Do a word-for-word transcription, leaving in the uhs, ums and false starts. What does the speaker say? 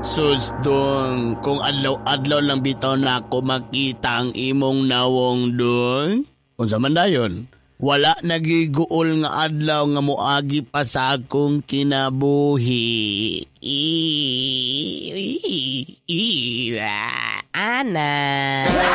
Sus dong, kung adlaw-adlaw lang bitaw na ako makita ang imong nawong dong. Unsa man dayon? Wala nagiguol nga adlaw nga moagi pa sa akong kinabuhi. Ana.